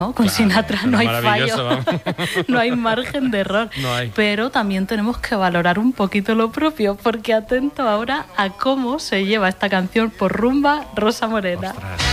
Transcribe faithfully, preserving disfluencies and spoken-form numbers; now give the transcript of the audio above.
¿no? Con Claro, Sinatra no hay maravilloso, fallo, vamos. no hay margen de error. No hay. Pero también tenemos que valorar un poquito lo propio, porque atento ahora a cómo se lleva esta canción por rumba Rosa Morena. Ostras.